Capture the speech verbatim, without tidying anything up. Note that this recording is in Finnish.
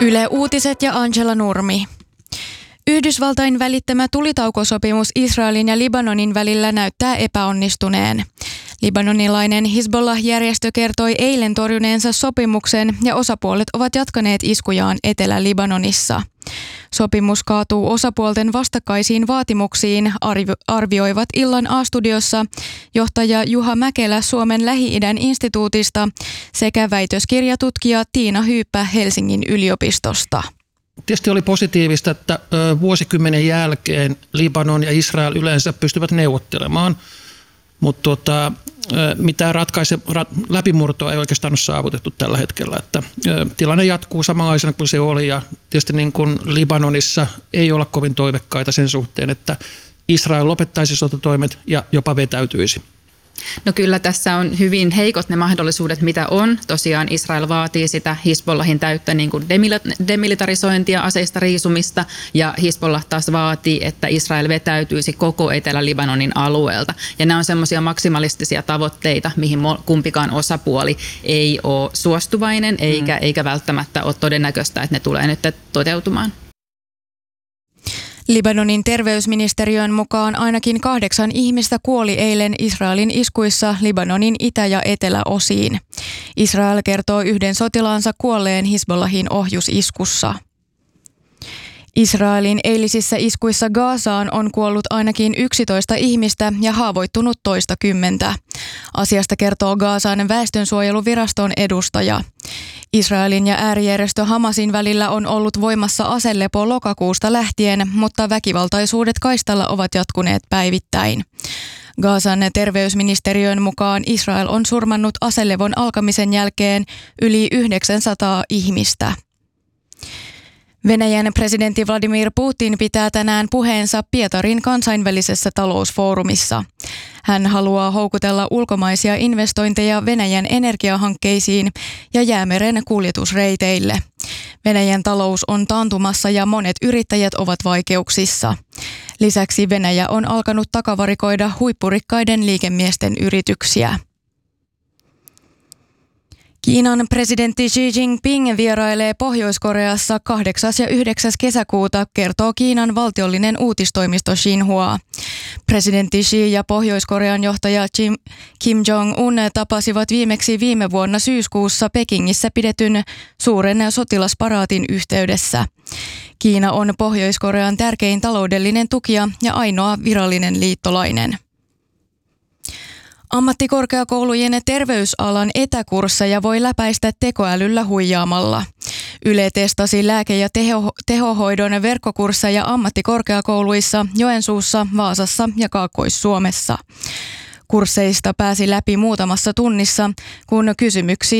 Yle Uutiset ja Angela Nurmi. Yhdysvaltain välittämä tulitaukosopimus Israelin ja Libanonin välillä näyttää epäonnistuneen. Libanonilainen Hizbollah-järjestö kertoi eilen torjuneensa sopimuksen ja osapuolet ovat jatkaneet iskujaan Etelä-Libanonissa. Sopimus kaatuu osapuolten vastakkaisiin vaatimuksiin, arvio- arvioivat illan A-studiossa johtaja Juha Mäkelä Suomen Lähi-idän instituutista sekä väitöskirjatutkija Tiina Hyyppä Helsingin yliopistosta. Tietysti oli positiivista, että vuosikymmenen jälkeen Libanon ja Israel yleensä pystyvät neuvottelemaan, mutta tuota, mitään ratkaise, rat, läpimurtoa ei oikeastaan ole saavutettu tällä hetkellä. Että, tilanne jatkuu samanlaisena kuin se oli ja tietysti niin kuin Libanonissa ei olla kovin toivekkaita sen suhteen, että Israel lopettaisi sotatoimet ja jopa vetäytyisi. No kyllä tässä on hyvin heikot ne mahdollisuudet, mitä on. Tosiaan Israel vaatii sitä Hizbollahin täyttä niin kuin demilitarisointia, aseista riisumista ja Hizbollah taas vaatii, että Israel vetäytyisi koko Etelä-Libanonin alueelta. Ja nämä on semmoisia maksimalistisia tavoitteita, mihin kumpikaan osapuoli ei ole suostuvainen eikä, mm. eikä välttämättä ole todennäköistä, että ne tulee nyt toteutumaan. Libanonin terveysministeriön mukaan ainakin kahdeksan ihmistä kuoli eilen Israelin iskuissa Libanonin itä- ja eteläosiin. Israel kertoo yhden sotilaansa kuolleen Hizbollahin ohjusiskussa. Israelin eilisissä iskuissa Gazaan on kuollut ainakin yksitoista ihmistä ja haavoittunut toista kymmentä. Asiasta kertoo Gazan väestönsuojeluviraston edustaja. Israelin ja äärijärjestö Hamasin välillä on ollut voimassa aselepo lokakuusta lähtien, mutta väkivaltaisuudet kaistalla ovat jatkuneet päivittäin. Gazan terveysministeriön mukaan Israel on surmannut aselevon alkamisen jälkeen yli yhdeksänsataa ihmistä. Venäjän presidentti Vladimir Putin pitää tänään puheensa Pietarin kansainvälisessä talousfoorumissa. Hän haluaa houkutella ulkomaisia investointeja Venäjän energiahankkeisiin ja Jäämeren kuljetusreiteille. Venäjän talous on taantumassa ja monet yrittäjät ovat vaikeuksissa. Lisäksi Venäjä on alkanut takavarikoida huippurikkaiden liikemiesten yrityksiä. Kiinan presidentti Xi Jinping vierailee Pohjois-Koreassa kahdeksas ja yhdeksäs kesäkuuta, kertoo Kiinan valtiollinen uutistoimisto Xinhua. Presidentti Xi ja Pohjois-Korean johtaja Kim, Kim Jong-un tapasivat viimeksi viime vuonna syyskuussa Pekingissä pidetyn suuren sotilasparaatin yhteydessä. Kiina on Pohjois-Korean tärkein taloudellinen tukija ja ainoa virallinen liittolainen. Ammattikorkeakoulujen terveysalan etäkursseja voi läpäistä tekoälyllä huijaamalla. Yle testasi lääke- ja teho- tehohoidon verkkokursseja ammattikorkeakouluissa Joensuussa, Vaasassa ja Kaakkois-Suomessa. Kursseista pääsi läpi muutamassa tunnissa, kun kysymyksiin